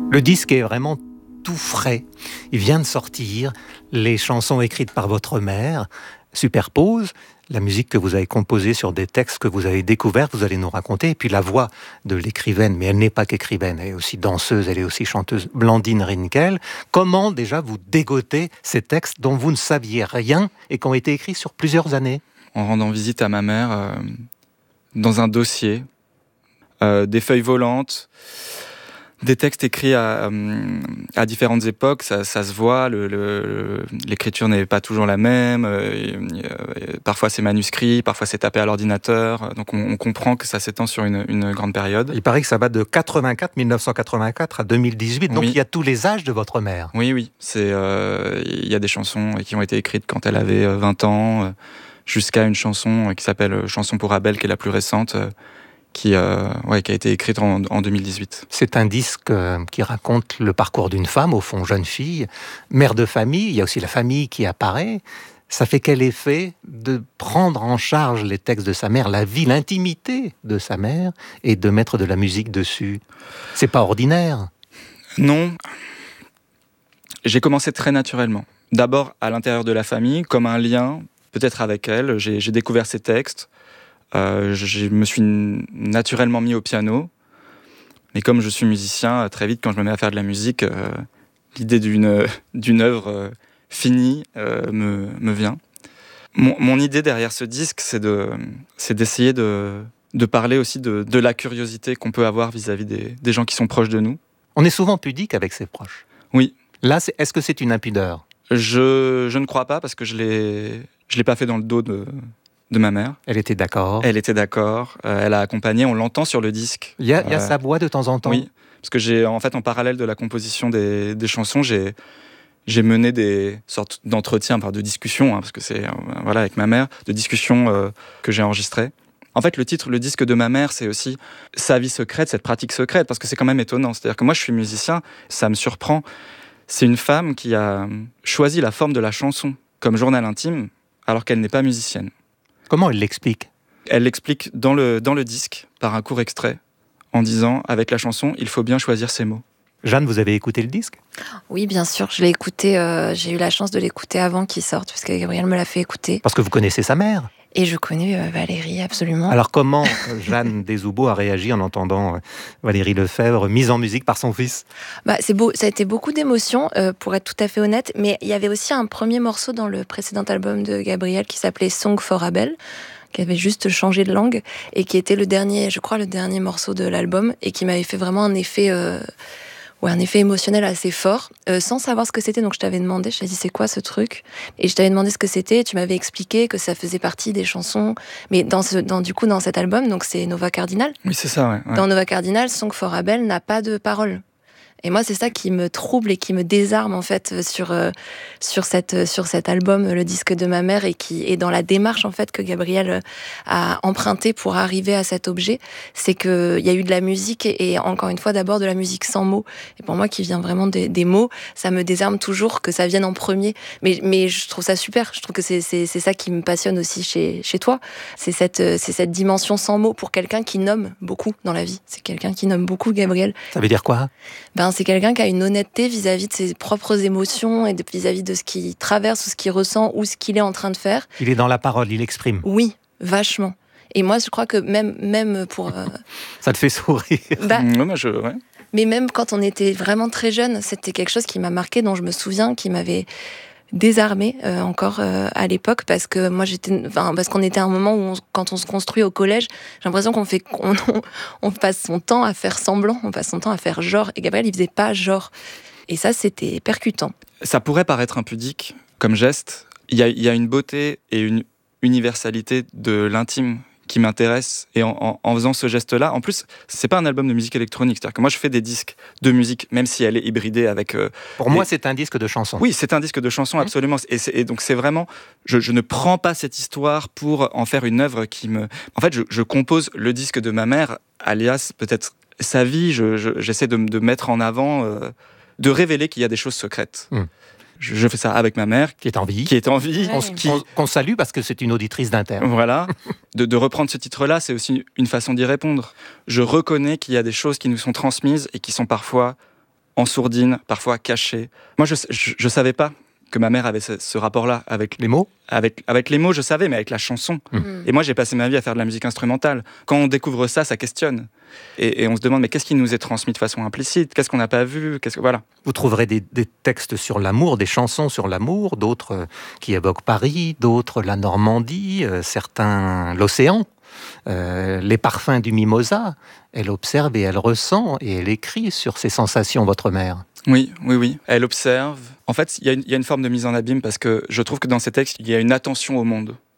Le disque est vraiment tout frais. Il vient de sortir. Les chansons écrites par votre mère superposent la musique que vous avez composée sur des textes que vous avez découverts, vous allez nous raconter, et puis la voix de l'écrivaine, mais elle n'est pas qu'écrivaine, elle est aussi danseuse, elle est aussi chanteuse, Blandine Rinkel. Comment déjà vous dégotez ces textes dont vous ne saviez rien et qui ont été écrits sur plusieurs années? En rendant visite à ma mère, dans un dossier, des feuilles volantes, des textes écrits à différentes époques, ça se voit, l'écriture n'est pas toujours la même, parfois c'est manuscrit, parfois c'est tapé à l'ordinateur, donc on comprend que ça s'étend sur une grande période. Il paraît que ça va de 1984 à 2018, donc oui. Il y a tous les âges de votre mère. Oui, il y a des chansons qui ont été écrites quand elle avait 20 ans, jusqu'à une chanson qui s'appelle « Chanson pour Abel », qui est la plus récente, qui a été écrite en 2018. C'est un disque qui raconte le parcours d'une femme, au fond jeune fille, mère de famille, il y a aussi la famille qui apparaît. Ça fait quel effet de prendre en charge les textes de sa mère, la vie, l'intimité de sa mère, et de mettre de la musique dessus? C'est pas ordinaire. Non. J'ai commencé très naturellement. D'abord à l'intérieur de la famille, comme un lien, peut-être avec elle. J'ai découvert ces textes. Je me suis naturellement mis au piano, mais comme je suis musicien, très vite quand je me mets à faire de la musique, l'idée d'une œuvre finie me vient. Mon idée derrière ce disque, c'est d'essayer de parler aussi de la curiosité qu'on peut avoir vis-à-vis des gens qui sont proches de nous. On est souvent pudique avec ses proches. Oui. Là, est-ce que c'est une impudeur? Je ne crois pas, parce que je l'ai pas fait dans le dos de ma mère. Elle était d'accord. Elle était d'accord. Elle a accompagné. On l'entend sur le disque. Il y a sa voix de temps en temps. Oui, parce que en parallèle de la composition des chansons, j'ai mené des sortes d'entretiens, de discussions, parce que c'est avec ma mère, de discussions que j'ai enregistrées. En fait, le disque de ma mère, c'est aussi sa vie secrète, cette pratique secrète, parce que c'est quand même étonnant. C'est-à-dire que moi, je suis musicien, ça me surprend. C'est une femme qui a choisi la forme de la chanson comme journal intime, alors qu'elle n'est pas musicienne. Comment elle l'explique? Elle l'explique dans le disque, par un court extrait, en disant, avec la chanson, il faut bien choisir ses mots. Jeanne, vous avez écouté le disque? Oui, bien sûr, je l'ai écouté. J'ai eu la chance de l'écouter avant qu'il sorte, parce que Gabriel me l'a fait écouter. Parce que vous connaissez sa mère? Et je connais Valérie, absolument. Alors comment Jeanne Desoubeaux a réagi en entendant Valérie Lefebvre mise en musique par son fils? C'est beau, ça a été beaucoup d'émotions, pour être tout à fait honnête, mais il y avait aussi un premier morceau dans le précédent album de Gabriel qui s'appelait Song for Abel, qui avait juste changé de langue, et qui était le dernier morceau de l'album, et qui m'avait fait vraiment un effet émotionnel assez fort, sans savoir ce que c'était. Donc je t'avais demandé, je t'ai dit c'est quoi ce truc, et je t'avais demandé ce que c'était, et tu m'avais expliqué que ça faisait partie des chansons, mais dans cet album, donc c'est Nova Cardinal. Oui, c'est ça, ouais. Dans Nova Cardinal, Song for Abel n'a pas de paroles. Et moi, c'est ça qui me trouble et qui me désarme, en fait, sur cet album, le disque de ma mère, et qui est dans la démarche, en fait, que Gabriel a empruntée pour arriver à cet objet. C'est qu'il y a eu de la musique, et encore une fois, d'abord de la musique sans mots. Et pour moi, qui vient vraiment des mots, ça me désarme toujours que ça vienne en premier. Mais je trouve ça super. Je trouve que c'est ça qui me passionne aussi chez toi. C'est cette dimension sans mots pour quelqu'un qui nomme beaucoup dans la vie. C'est quelqu'un qui nomme beaucoup, Gabriel. Ça veut dire quoi? C'est quelqu'un qui a une honnêteté vis-à-vis de ses propres émotions et vis-à-vis de ce qu'il traverse ou ce qu'il ressent ou ce qu'il est en train de faire. Il est dans la parole, il exprime. Oui, vachement. Et moi, je crois que même pour... Ça te fait sourire. Ouais. Mais même quand on était vraiment très jeune, c'était quelque chose qui m'a marqué, dont je me souviens, qui m'avait désarmée encore à l'époque, parce que moi parce qu'on était à un moment où quand on se construit au collège, j'ai l'impression qu'on passe son temps à faire semblant, on passe son temps à faire genre, et Gabriel il faisait pas genre, et ça c'était percutant. Ça pourrait paraître impudique comme geste. Il y a une beauté et une universalité de l'intime qui m'intéresse, et en faisant ce geste-là, en plus, c'est pas un album de musique électronique, c'est-à-dire que moi je fais des disques de musique, même si elle est hybridée avec... Pour moi, c'est un disque de chansons. Oui, c'est un disque de chansons, absolument. Et donc c'est vraiment... Je ne prends pas cette histoire pour en faire une œuvre qui me... En fait, je compose le disque de ma mère, alias peut-être sa vie, j'essaie de mettre en avant, de révéler qu'il y a des choses secrètes. Je fais ça avec ma mère. Qui est en vie. Ouais. Qu'on salue parce que c'est une auditrice d'Inter. Voilà. De reprendre ce titre-là, c'est aussi une façon d'y répondre. Je reconnais qu'il y a des choses qui nous sont transmises et qui sont parfois en sourdine, parfois cachée. Moi, je savais pas que ma mère avait ce rapport-là avec Les mots? avec les mots, je savais, mais avec la chanson. Et moi, j'ai passé ma vie à faire de la musique instrumentale. Quand on découvre ça, ça questionne. Et on se demande, mais qu'est-ce qui nous est transmis de façon implicite? Qu'est-ce qu'on n'a pas vu? Voilà. Vous trouverez des textes sur l'amour, des chansons sur l'amour, d'autres qui évoquent Paris, d'autres la Normandie, certains l'océan, les parfums du mimosa. Elle observe et elle ressent et elle écrit sur ses sensations, votre mère. Oui. Elle observe. En fait, il y a une forme de mise en abîme parce que je trouve que dans ces textes, il y a une attention au monde.